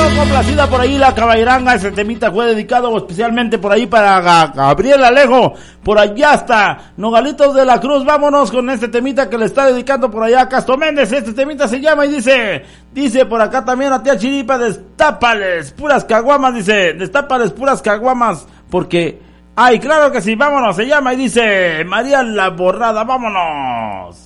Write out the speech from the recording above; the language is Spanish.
Complacida por ahí la caballeranga, ese temita fue dedicado especialmente por ahí para Gabriel Alejo, por allá hasta Nogalitos de la Cruz. Vámonos con este temita que le está dedicando por allá a Castro Méndez. Este temita se llama y dice por acá también a tía Chiripa, destápales puras caguamas, dice, destápales puras caguamas, porque, ay, claro que sí, vámonos, se llama y dice María la Borrada, vámonos.